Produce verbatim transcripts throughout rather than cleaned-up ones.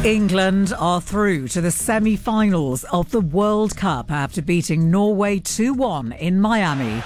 England are through to the semi-finals of the World Cup after beating Norway two one in Miami.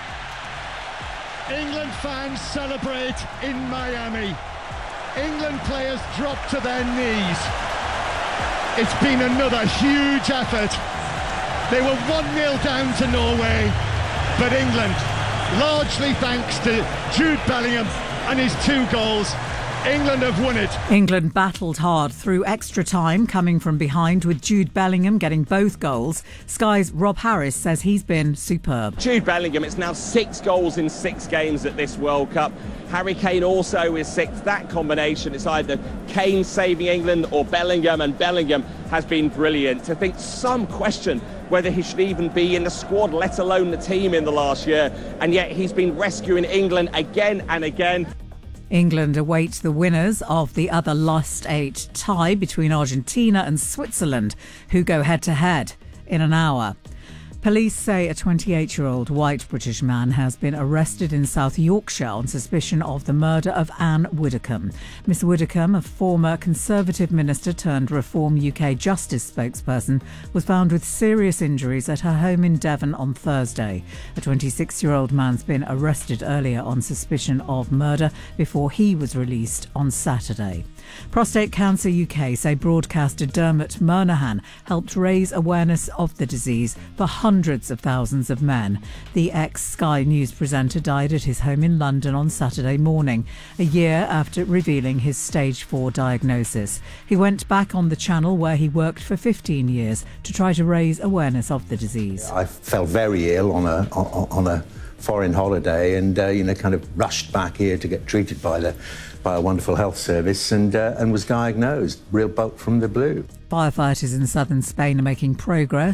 England fans celebrate in Miami. England players drop to their knees. It's been another huge effort. They were one nil down to Norway, but England, largely thanks to Jude Bellingham and his two goals, England have won it. England battled hard through extra time, coming from behind with Jude Bellingham getting both goals. Sky's Rob Harris says he's been superb. Jude Bellingham, it's now six goals in six games at this World Cup. Harry Kane also is sixth. That combination, it's either Kane saving England or Bellingham, and Bellingham has been brilliant. I think some question whether he should even be in the squad, let alone the team in the last year, and yet he's been rescuing England again and again. England await the winners of the other last eight tie between Argentina and Switzerland, who go head-to-head in an hour. Police say a twenty-eight-year-old white British man has been arrested in South Yorkshire on suspicion of the murder of Anne Widdecombe. Miss Widdecombe, a former Conservative minister turned Reform U K Justice spokesperson, was found with serious injuries at her home in Devon on Thursday. A twenty-six-year-old man's been arrested earlier on suspicion of murder before he was released on Saturday. Prostate Cancer U K say broadcaster Dermot Murnahan helped raise awareness of the disease for hundreds of thousands of men. The ex-Sky News presenter died at his home in London on Saturday morning, a year after revealing his stage four diagnosis. He went back on the channel where he worked for fifteen years to try to raise awareness of the disease. I felt very ill on a on, on a foreign holiday, and uh, you know, kind of rushed back here to get treated by the by a wonderful health service, and uh, and was diagnosed real bulk from the blue. Firefighters in southern Spain are making progress